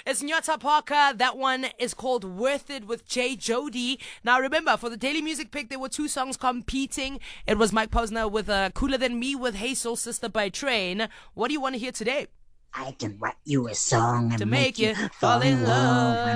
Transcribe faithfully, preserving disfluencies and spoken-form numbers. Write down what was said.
It's Nyota Parker. That one is called Worth It with Jay Jody. Now remember, for the Daily Music Pick, there were two songs competing. It was Mike Posner with uh, Cooler Than Me with Hey Soul Sister by Train. What do you want to hear today? I can write you a song and To make, make you you fall in love.